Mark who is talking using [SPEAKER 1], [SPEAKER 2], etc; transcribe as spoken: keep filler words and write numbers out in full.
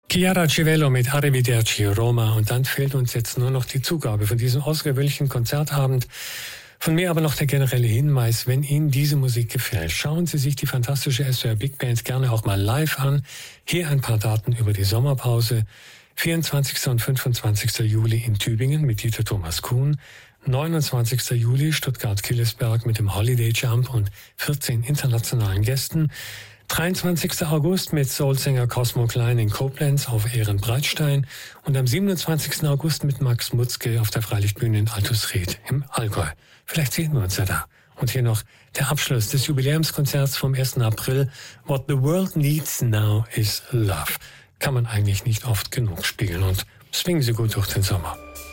[SPEAKER 1] Chiara Civello mit Arrivederci Roma, und dann fehlt uns jetzt nur noch die Zugabe von diesem außergewöhnlichen Konzertabend. Von mir aber noch der generelle Hinweis: Wenn Ihnen diese Musik gefällt, schauen Sie sich die fantastische S W R Big Band gerne auch mal live an. Hier ein paar Daten über die Sommerpause: vierundzwanzigsten und fünfundzwanzigsten Juli in Tübingen mit Dieter Thomas Kuhn, neunundzwanzigsten Juli Stuttgart-Killesberg mit dem Holiday Jump und vierzehn internationalen Gästen, dreiundzwanzigsten August mit Soulsänger Cosmo Klein in Koblenz auf Ehrenbreitstein und am siebenundzwanzigsten August mit Max Mutzke auf der Freilichtbühne in Altusried im Allgäu. Vielleicht sehen wir uns ja da. Und hier noch der Abschluss des Jubiläumskonzerts vom ersten April. What the world needs now is love. Kann man eigentlich nicht oft genug spielen, und swingen Sie gut durch den Sommer.